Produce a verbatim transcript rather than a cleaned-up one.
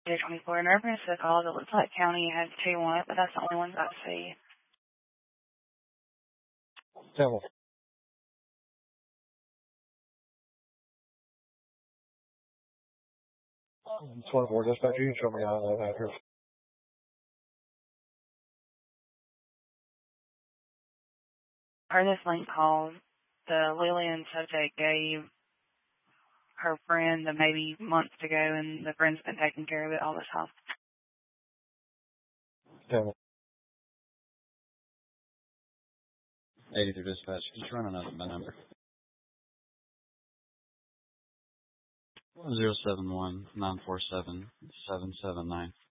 day twenty-four. In reference to the calls, it looks like county had two on it, but that's the only ones I see. Devil. twenty-four dispatch, you can show me how that address. Per this link call, the Lillian subject gave her friend the maybe months ago, and the friend's been taking care of it all this time. Devil. eighty-three dispatch, just run another my number. zero seven one nine four seven seven seven nine.